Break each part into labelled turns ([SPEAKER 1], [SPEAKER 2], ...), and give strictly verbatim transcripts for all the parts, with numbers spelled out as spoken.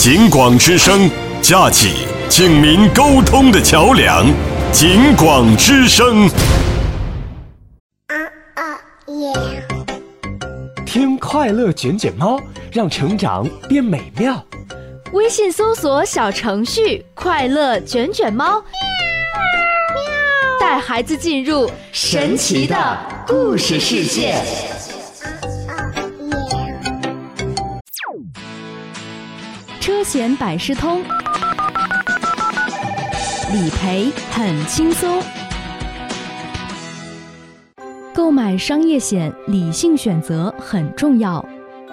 [SPEAKER 1] 警广之声，架起警民沟通的桥梁。警广之声。
[SPEAKER 2] 啊啊耶！
[SPEAKER 3] 听快乐卷卷猫，让成长变美妙。
[SPEAKER 4] 微信搜索小程序“快乐卷卷猫”，带孩子进入神奇的故事世界。车险百事通，理赔很轻松。购买商业险，理性选择很重要。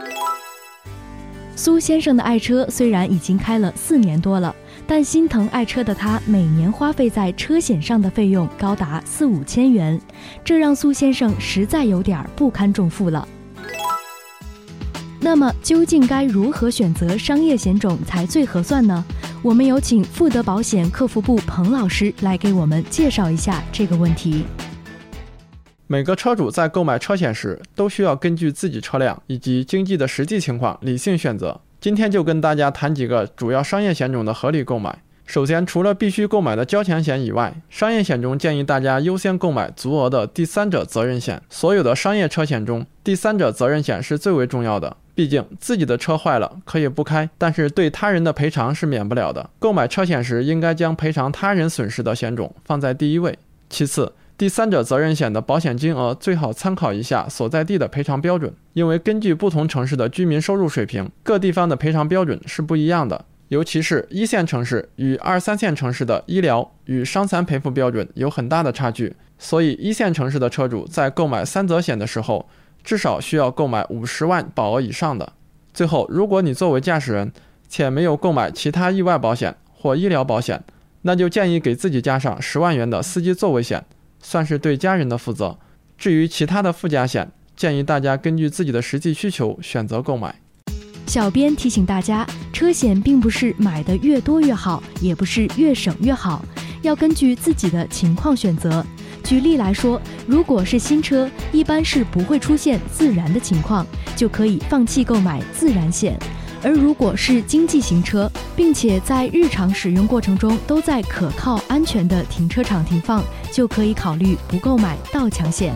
[SPEAKER 4] 苏先生的爱车虽然已经开了四年多了，但心疼爱车的他每年花费在车险上的费用高达四五千元，这让苏先生实在有点不堪重负了。那么究竟该如何选择商业险种才最合算呢？我们有请富德保险客服部彭老师来给我们介绍一下这个问题。
[SPEAKER 5] 每个车主在购买车险时，都需要根据自己车辆以及经济的实际情况理性选择。今天就跟大家谈几个主要商业险种的合理购买。首先，除了必须购买的交强险以外，商业险中建议大家优先购买足额的第三者责任险。所有的商业车险中，第三者责任险是最为重要的。毕竟自己的车坏了可以不开，但是对他人的赔偿是免不了的。购买车险时，应该将赔偿他人损失的险种放在第一位。其次，第三者责任险的保险金额最好参考一下所在地的赔偿标准，因为根据不同城市的居民收入水平，各地方的赔偿标准是不一样的。尤其是一线城市与二三线城市的医疗与伤残赔付标准有很大的差距，所以一线城市的车主在购买三责险的时候，至少需要购买五十万保额以上的。最后，如果你作为驾驶人且没有购买其他意外保险或医疗保险，那就建议给自己加上十万元的司机座位险，算是对家人的负责。至于其他的附加险，建议大家根据自己的实际需求选择购买。
[SPEAKER 4] 小编提醒大家，车险并不是买的越多越好，也不是越省越好，要根据自己的情况选择。举例来说，如果是新车，一般是不会出现自燃的情况，就可以放弃购买自燃险。而如果是经济型车，并且在日常使用过程中都在可靠安全的停车场停放，就可以考虑不购买盗抢险。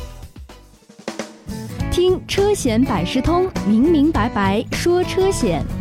[SPEAKER 4] 听车险百事通，明明白白说车险。